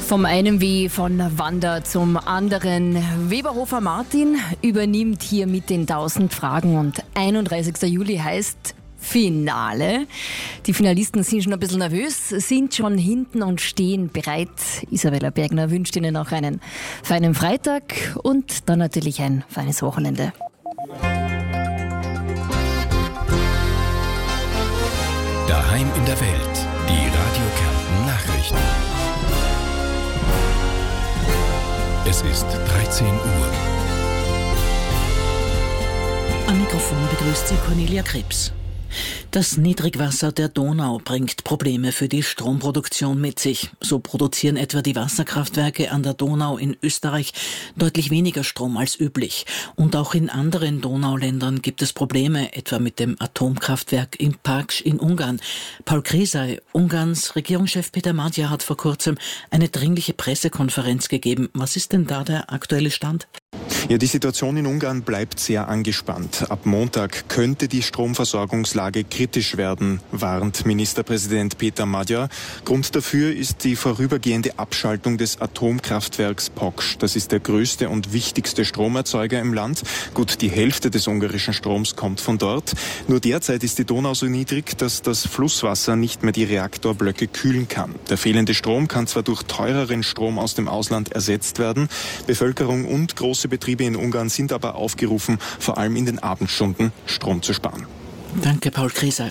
Vom einen wie von Wanda zum anderen. Weberhofer Martin übernimmt hier mit den 1000 Fragen und 31. Juli heißt Finale. Die Finalisten sind schon ein bisschen nervös, sind schon hinten und stehen bereit. Isabella Bergner wünscht Ihnen auch einen feinen Freitag und dann natürlich ein feines Wochenende. Daheim in der Welt, die Radio Kärnten Nachrichten. Es ist 13 Uhr. Am Mikrofon begrüßt Sie Cornelia Krebs. Das Niedrigwasser der Donau bringt Probleme für die Stromproduktion mit sich. So produzieren etwa die Wasserkraftwerke an der Donau in Österreich deutlich weniger Strom als üblich. Und auch in anderen Donauländern gibt es Probleme, etwa mit dem Atomkraftwerk in Paks in Ungarn. Paul Krizaj, Ungarns Regierungschef Peter Magyar hat vor kurzem eine dringliche Pressekonferenz gegeben. Was ist denn da der aktuelle Stand? Ja, die Situation in Ungarn bleibt sehr angespannt. Ab Montag könnte die Stromversorgungslage kritisch werden, warnt Ministerpräsident Peter Magyar. Grund dafür ist die vorübergehende Abschaltung des Atomkraftwerks Paks. Das ist der größte und wichtigste Stromerzeuger im Land. Gut, die Hälfte des ungarischen Stroms kommt von dort. Nur derzeit ist die Donau so niedrig, dass das Flusswasser nicht mehr die Reaktorblöcke kühlen kann. Der fehlende Strom kann zwar durch teureren Strom aus dem Ausland ersetzt werden. Bevölkerung und große Betriebe in Ungarn sind aber aufgerufen, vor allem in den Abendstunden Strom zu sparen. Danke, Paul Krizaj.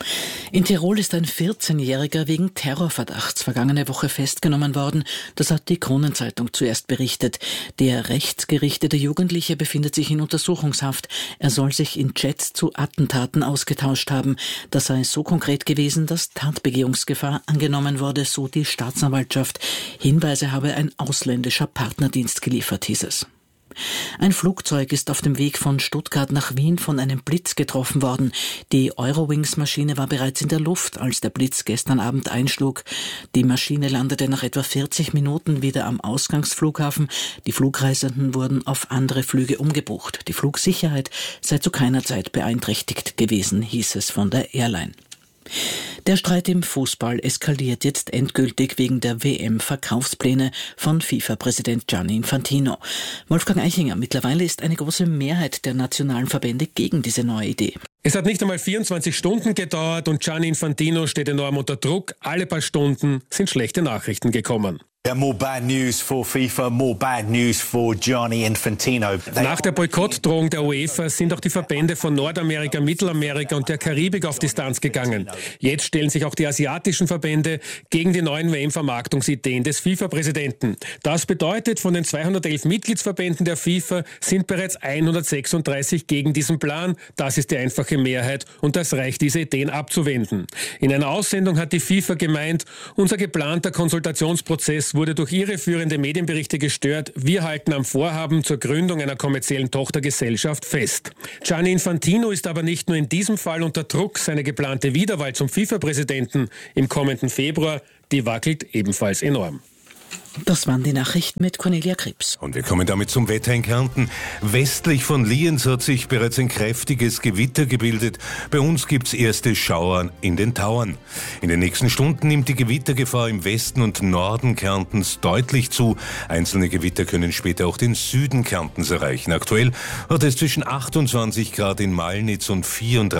In Tirol ist ein 14-Jähriger wegen Terrorverdachts vergangene Woche festgenommen worden. Das hat die Kronenzeitung zuerst berichtet. Der rechtsgerichtete Jugendliche befindet sich in Untersuchungshaft. Er soll sich in Chats zu Attentaten ausgetauscht haben. Das sei so konkret gewesen, dass Tatbegehungsgefahr angenommen wurde, so die Staatsanwaltschaft. Hinweise habe ein ausländischer Partnerdienst geliefert, hieß es. Ein Flugzeug ist auf dem Weg von Stuttgart nach Wien von einem Blitz getroffen worden. Die Eurowings-Maschine war bereits in der Luft, als der Blitz gestern Abend einschlug. Die Maschine landete nach etwa 40 Minuten wieder am Ausgangsflughafen. Die Flugreisenden wurden auf andere Flüge umgebucht. Die Flugsicherheit sei zu keiner Zeit beeinträchtigt gewesen, hieß es von der Airline. Der Streit im Fußball eskaliert jetzt endgültig wegen der WM-Verkaufspläne von FIFA-Präsident Gianni Infantino. Wolfgang Eichinger, mittlerweile ist eine große Mehrheit der nationalen Verbände gegen diese neue Idee. Es hat nicht einmal 24 Stunden gedauert und Gianni Infantino steht enorm unter Druck. Alle paar Stunden sind schlechte Nachrichten gekommen. More bad news for FIFA, more bad news for Gianni Infantino. Nach der Boykottdrohung der UEFA sind auch die Verbände von Nordamerika, Mittelamerika und der Karibik auf Distanz gegangen. Jetzt stellen sich auch die asiatischen Verbände gegen die neuen WM-Vermarktungsideen des FIFA-Präsidenten. Das bedeutet, von den 211 Mitgliedsverbänden der FIFA sind bereits 136 gegen diesen Plan. Das ist die einfache Mehrheit und das reicht, diese Ideen abzuwenden. In einer Aussendung hat die FIFA gemeint, unser geplanter Konsultationsprozess wurde durch irreführende Medienberichte gestört. Wir halten am Vorhaben zur Gründung einer kommerziellen Tochtergesellschaft fest. Gianni Infantino ist aber nicht nur in diesem Fall unter Druck. Seine geplante Wiederwahl zum FIFA-Präsidenten im kommenden Februar, die wackelt ebenfalls enorm. Das waren die Nachrichten mit Cornelia Krebs. Und wir kommen damit zum Wetter in Kärnten. Westlich von Lienz hat sich bereits ein kräftiges Gewitter gebildet. Bei uns gibt's erste Schauer in den Tauern. In den nächsten Stunden nimmt die Gewittergefahr im Westen und Norden Kärntens deutlich zu. Einzelne Gewitter können später auch den Süden Kärntens erreichen. Aktuell hat es zwischen 28 Grad in Malnitz und 34